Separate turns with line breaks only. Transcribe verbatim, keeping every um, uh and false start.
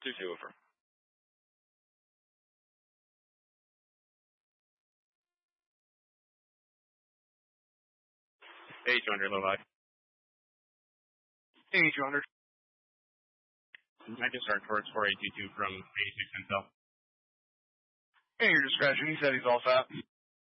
two two over.
Hey, two hundred, low light.
Hey, two hundred.
I just started towards four eight two two from eighty-six Intel.
Hey, your discretion. He said he's all set.